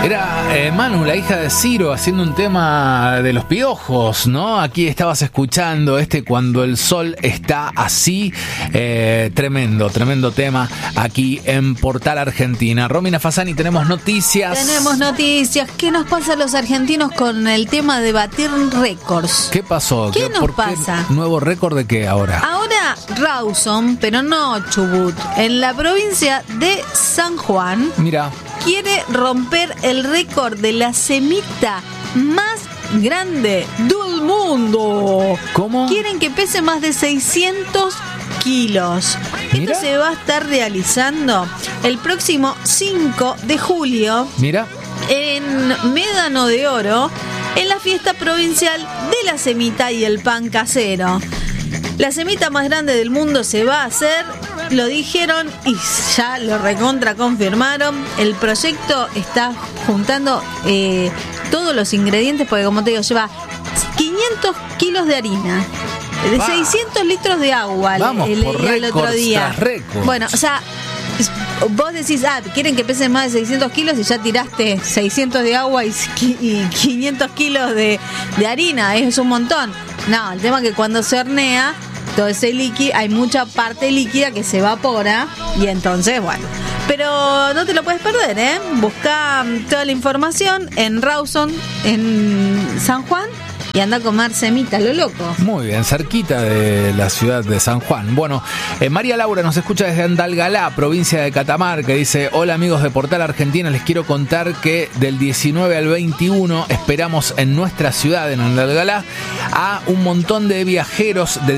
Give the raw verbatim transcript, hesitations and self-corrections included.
Era eh, Manu, la hija de Ciro, haciendo un tema de los piojos, ¿no? Aquí estabas escuchando este Cuando el Sol Está Así. Eh, tremendo, tremendo tema aquí en Portal Argentina. Romina Fasani, tenemos noticias. Tenemos noticias. ¿Qué nos pasa a los argentinos con el tema de batir récords? ¿Qué pasó? ¿Qué nos ¿Por pasa? Qué ¿Nuevo récord de qué ahora? Ahora Rawson, pero no Chubut, en la provincia de San Juan, Mira, quiere romper el récord de la semita más grande del mundo. ¿cómo? Quieren que pese más de seiscientos kilos. Mira. Esto se va a estar realizando el próximo cinco de julio Mira, en Médano de Oro, en la fiesta provincial de la semita y el pan casero. La semita más grande del mundo se va a hacer, lo dijeron y ya lo recontra confirmaron. El proyecto está juntando eh, todos los ingredientes, porque como te digo, lleva quinientos kilos de harina, de Va. seiscientos litros de agua. Vamos le- por leía el otro récords día. tras récords. Bueno, o sea, vos decís, ah, quieren que pesen más de seiscientos kilos y ya tiraste seiscientos de agua y, y quinientos kilos de, de harina, es un montón. No, el tema es que cuando se hornea, todo ese líquido, hay mucha parte líquida que se evapora y entonces, bueno. Pero no te lo puedes perder, ¿eh? Busca toda la información en Rawson, en San Juan, y anda a comer semita, lo loco. muy bien, cerquita de la ciudad de San Juan. Bueno, eh, María Laura nos escucha desde Andalgalá, provincia de Catamarca. Dice: hola amigos de Portal Argentina, les quiero contar que del diecinueve al veintiuno esperamos en nuestra ciudad, en Andalgalá, a un montón de viajeros de